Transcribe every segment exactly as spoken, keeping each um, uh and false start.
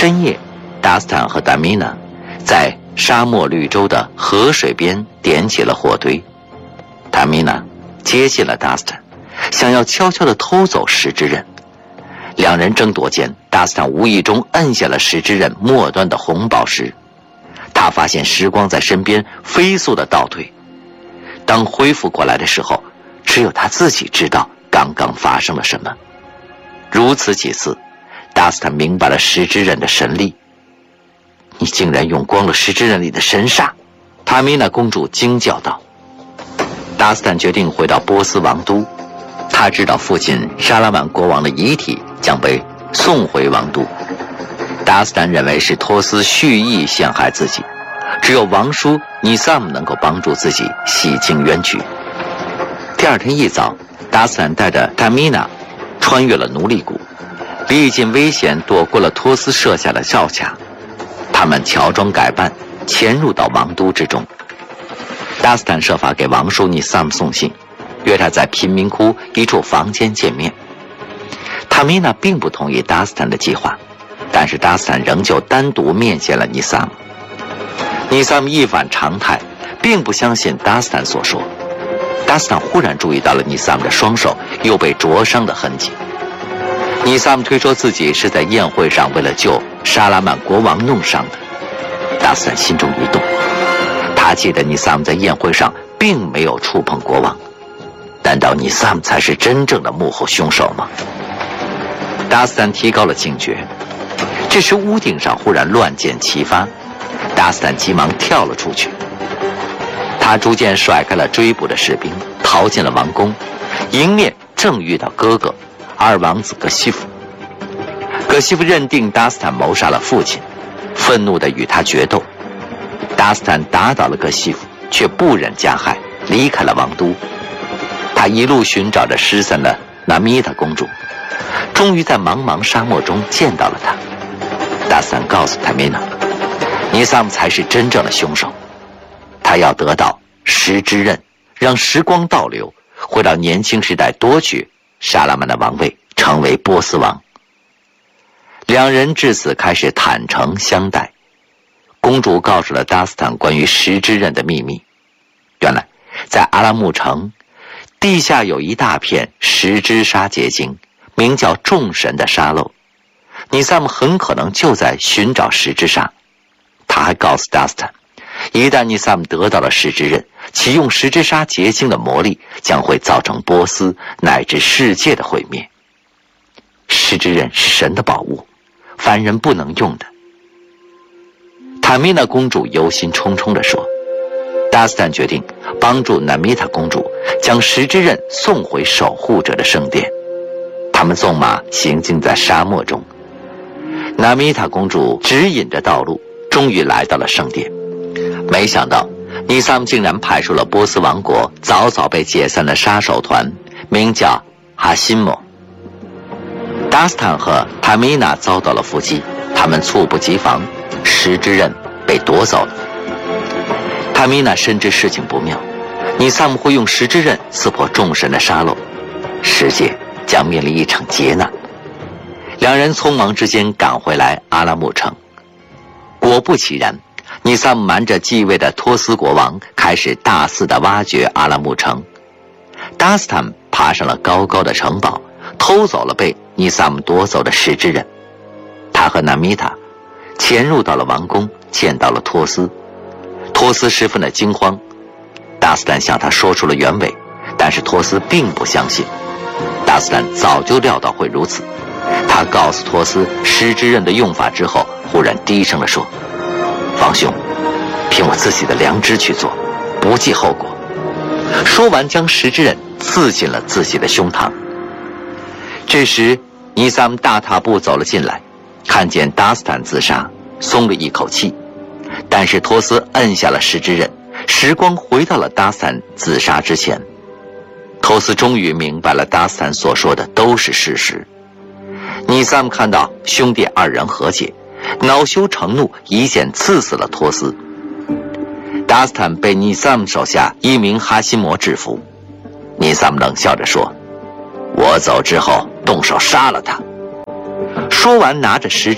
深夜，达斯坦和达米娜在沙漠绿洲的河水边点起了火堆。达米娜接近了达斯坦，想要悄悄地偷走石之刃。两人争夺间，达斯坦无意中摁下了石之刃末端的红宝石。他发现时光在身边飞速地倒退，当恢复过来的时候，只有他自己知道刚刚发生了什么。如此几次，达斯坦明白了石之刃的神力。你竟然用光了石之刃里的神煞！塔米娜公主惊叫道。达斯坦决定回到波斯王都，他知道父亲沙拉曼国王的遗体将被送回王都。达斯坦认为是托斯蓄意陷害自己，只有王叔尼萨姆能够帮助自己洗清冤屈。第二天一早，达斯坦带着塔米娜穿越了奴隶谷，历尽危险躲过了托斯设下的哨卡。他们乔装改扮，潜入到王都之中。达斯坦设法给王叔尼萨姆送信，约他在贫民窟一处房间见面。塔米娜并不同意达斯坦的计划，但是达斯坦仍旧单独面见了尼萨姆。尼萨姆一反常态，并不相信达斯坦所说。达斯坦忽然注意到了尼萨姆的双手又被灼伤的痕迹。尼萨姆推说自己是在宴会上为了救沙拉曼国王弄伤的。达斯坦心中一动，他记得尼萨姆在宴会上并没有触碰国王，难道尼萨姆才是真正的幕后凶手吗？达斯坦提高了警觉。这时屋顶上忽然乱箭齐发，达斯坦急忙跳了出去。他逐渐甩开了追捕的士兵，逃进了王宫，迎面正遇到哥哥二王子葛西夫。葛西夫认定达斯坦谋杀了父亲，愤怒地与他决斗。达斯坦打倒了葛西夫，却不忍加害，离开了王都。他一路寻找着失散的娜米塔公主，终于在茫茫沙漠中见到了她。达斯坦告诉塔米娜，尼萨姆才是真正的凶手，他要得到石之刃，让时光倒流，回到年轻时代夺取沙拉曼的王位，成为波斯王。两人至此开始坦诚相待。公主告诉了达斯坦关于石之刃的秘密。原来在阿拉木城地下有一大片石之沙结晶，名叫众神的沙漏。尼萨姆很可能就在寻找石之沙。他还告诉达斯坦，一旦尼萨姆得到了石之刃，启用石之沙结晶的魔力，将会造成波斯乃至世界的毁灭。石之刃是神的宝物，凡人不能用的。塔米娜公主忧心忡忡地说。达斯坦决定帮助娜米塔公主将石之刃送回守护者的圣殿。他们纵马行进在沙漠中，娜米塔公主指引着道路，终于来到了圣殿。没想到尼萨姆竟然派出了波斯王国早早被解散的杀手团，名叫哈辛莫。达斯坦和塔米娜遭到了伏击，他们猝不及防，石之刃被夺走了。塔米娜深知事情不妙，尼萨姆会用石之刃刺破众神的沙漏，世界将面临一场劫难。两人匆忙之间赶回来阿拉木城。果不其然，尼萨姆瞒着继位的托斯国王，开始大肆地挖掘阿拉木城。达斯坦爬上了高高的城堡，偷走了被尼萨姆夺走的石之刃。他和娜米塔潜入到了王宫，见到了托斯。托斯十分的惊慌，达斯坦向他说出了原委，但是托斯并不相信。达斯坦早就料到会如此，他告诉托斯石之刃的用法之后，忽然低声地说：王兄，凭我自己的良知去做，不计后果。说完将石之刃刺进了自己的胸膛。这时尼萨姆大踏步走了进来，看见达斯坦自杀，松了一口气。但是托斯摁下了石之刃，时光回到了达斯坦自杀之前。托斯终于明白了达斯坦所说的都是事实。尼萨姆看到兄弟二人和解，恼羞成怒，一剑刺死了托斯。达斯坦被尼萨姆手下一名哈希摩制服。尼萨姆冷笑着说：我走之后动手杀了他。说完拿着石之刃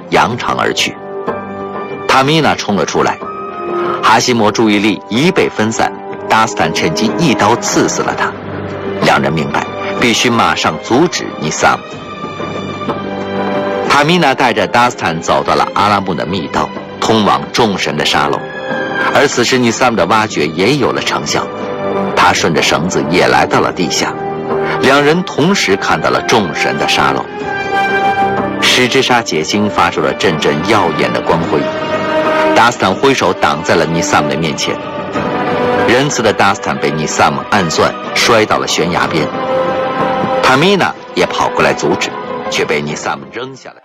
扬长而去。塔米娜冲了出来，哈西摩注意力一被分散，达斯坦趁机一刀刺死了他。两人明白必须马上阻止尼萨姆。塔米娜带着达斯坦走到了阿拉木的密道，通往众神的沙漏。而此时尼萨姆的挖掘也有了成效，他顺着绳子也来到了地下。两人同时看到了众神的沙漏，十之沙结晶发出了阵阵耀眼的光辉。达斯坦挥手挡在了尼萨姆的面前，仁慈的达斯坦被尼萨姆暗算，摔到了悬崖边。塔米娜也跑过来阻止，却被尼萨姆扔下来。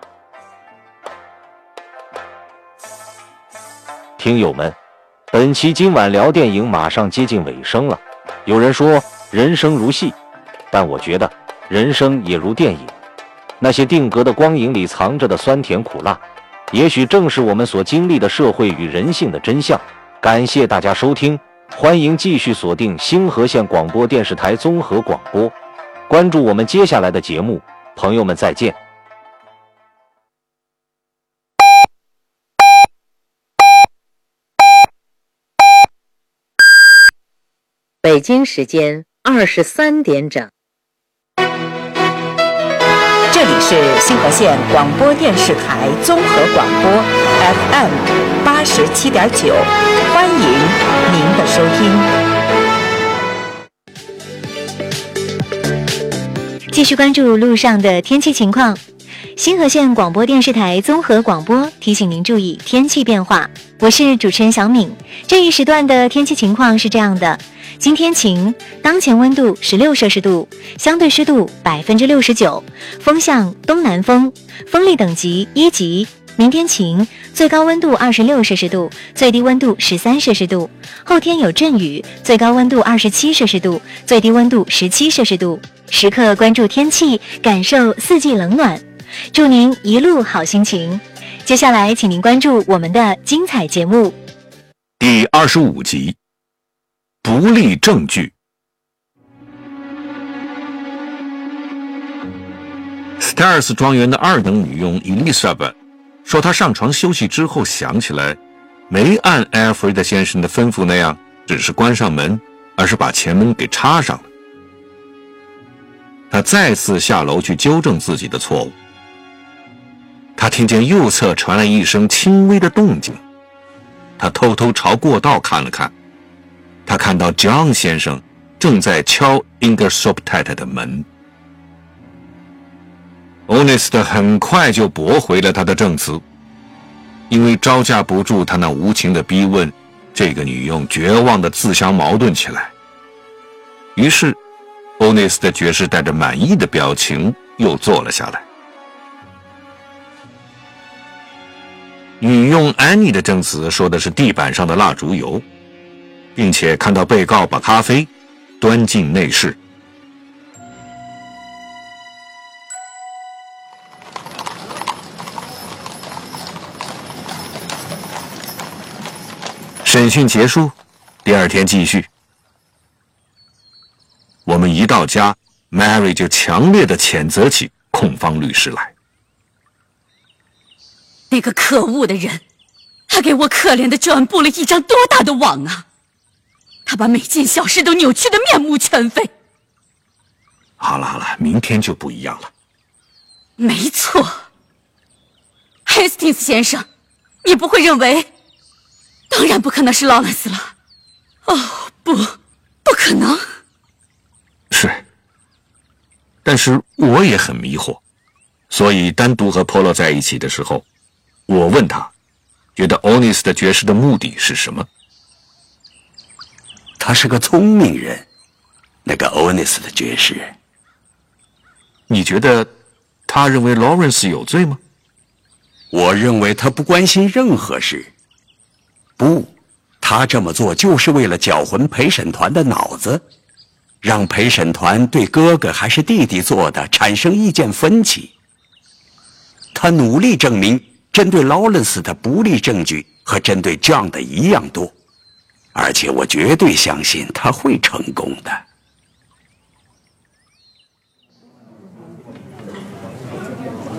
听友们，本期今晚聊电影马上接近尾声了。有人说人生如戏，但我觉得人生也如电影，那些定格的光影里藏着的酸甜苦辣，也许正是我们所经历的社会与人性的真相。感谢大家收听，欢迎继续锁定星河县广播电视台综合广播，关注我们接下来的节目。朋友们再见。 北京时间二十三点整。 这里是星河县广播电视台综合广播 F M 八十七点九，欢迎您的收听。继续关注路上的天气情况。星河县广播电视台综合广播提醒您注意天气变化。我是主持人小敏。这一时段的天气情况是这样的：今天晴，当前温度十六摄氏度，相对湿度百分之六十九，风向东南风，风力等级一级。明天晴，最高温度二十六摄氏度，最低温度十三摄氏度。后天有阵雨，最高温度二十七摄氏度，最低温度十七摄氏度。时刻关注天气，感受四季冷暖。祝您一路好心情。接下来，请您关注我们的精彩节目。 第二十五集。不利证据。Stairs 庄园的二等女佣 Elizabeth 说，她上床休息之后想起来，没按 Alfred 先生的吩咐那样，只是关上门，而是把前门给插上了。她再次下楼去纠正自己的错误。她听见右侧传来一声轻微的动静，她偷偷朝过道看了看。他看到 John 先生正在敲 Ingersoll 太太的门。Honest 很快就驳回了他的证词，因为招架不住他那无情的逼问，这个女佣绝望地自相矛盾起来。于是 Honest 爵士带着满意的表情又坐了下来。女佣 Annie 的证词说的是地板上的蜡烛油，并且看到被告把咖啡端进内室。审讯结束，第二天继续。我们一到家 ，Mary 就强烈地谴责起控方律师来。 那个可恶的人，他给我可怜的 John 布了一张多大的网啊！他把每件小事都扭曲得面目全非。 好了好了，明天就不一样了。 没错 ，Hastings 先生，你不会认为？当然不可能是劳伦斯了。哦，不，不可能。 是，但是我也很迷惑，所以单独和 Polo 在一起的时候，我问他，觉得 Honest 爵士的目的是什么？ 他是个聪明人，那个 Honest 的爵士。 你觉得他认为 Lawrence 有罪吗？ 我认为他不关心任何事。不，他这么做就是为了搅浑陪审团的脑子，让陪审团对哥哥还是弟弟做的产生意见分歧。他努力证明针对 Lawrence 的不利证据和针对 John 的一样多，而且我绝对相信他会成功的。